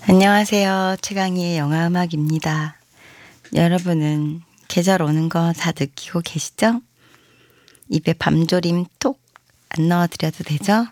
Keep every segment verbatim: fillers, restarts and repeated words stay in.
안녕하세요. 최강희의 영화음악입니다. 여러분은 계절 오는 거 다 느끼고 계시죠? 입에 밤조림 톡 안 넣어드려도 되죠?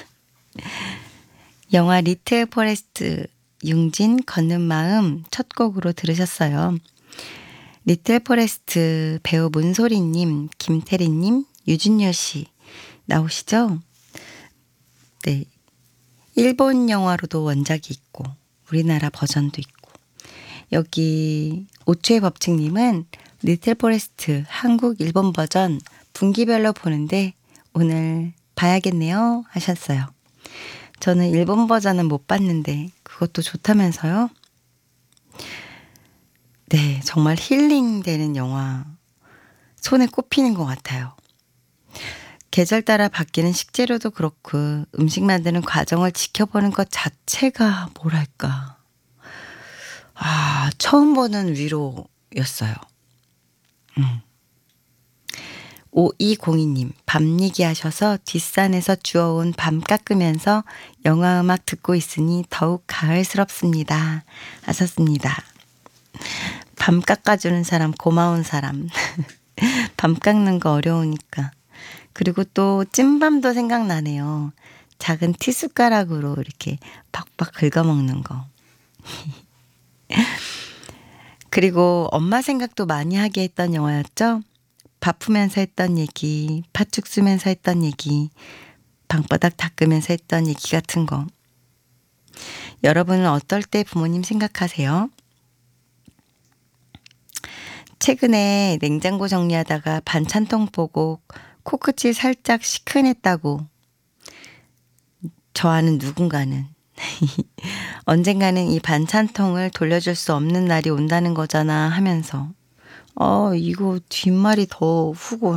영화 리틀 포레스트 융진 걷는 마음 첫 곡으로 들으셨어요. 리틀 포레스트 배우 문소리님, 김태리님, 유준열 씨 나오시죠? 네. 일본 영화로도 원작이 있고 우리나라 버전도 있고 여기 오추의 법칙님은 리틀 포레스트 한국 일본 버전 분기별로 보는데 오늘 봐야겠네요 하셨어요. 저는 일본 버전은 못 봤는데 그것도 좋다면서요? 네, 정말 힐링되는 영화 손에 꼽히는 것 같아요. 계절 따라 바뀌는 식재료도 그렇고 음식 만드는 과정을 지켜보는 것 자체가 뭐랄까. 아, 처음 보는 위로였어요. 음. 오이공이님, 밤 얘기하셔서 뒷산에서 주워온 밤 깎으면서 영화음악 듣고 있으니 더욱 가을스럽습니다. 하셨습니다. 밤 깎아주는 사람, 고마운 사람. 밤 깎는 거 어려우니까. 그리고 또 찐밤도 생각나네요. 작은 티숟가락으로 이렇게 박박 긁어먹는 거. 그리고 엄마 생각도 많이 하게 했던 영화였죠. 밥 푸면서 했던 얘기, 팥죽 쓰면서 했던 얘기, 방바닥 닦으면서 했던 얘기 같은 거. 여러분은 어떨 때 부모님 생각하세요? 최근에 냉장고 정리하다가 반찬통 보고 코끝이 살짝 시큰했다고 저 아는 누군가는 언젠가는 이 반찬통을 돌려줄 수 없는 날이 온다는 거잖아 하면서 어 이거 뒷말이 더 후고